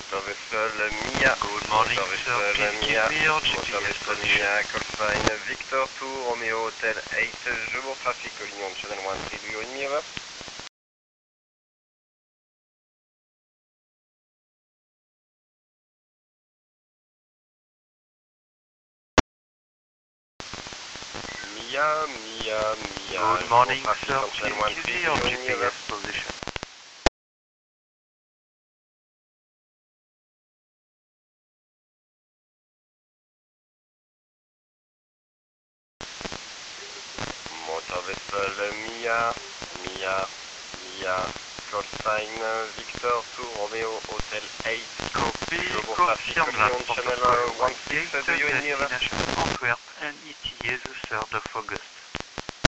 Motor Vessel Mia. Good morning, sir. Please give me your Motor GPS Vessel position. Mia, call sign Victor 2, Romeo Hotel 8, Jebourg Traffic, Collignon Channel 1, 3,5 over. Mia. Good morning, sir. Channel 1, Please give me your 3,5 over. GPS position. Motor Vessel Mia, call sign Victor 2, Romeo Hotel 8. Copy. Jebourg Traffic, Confirm Collignon that Channel protocol 1, 6, 2,5 over. destination Antwerp.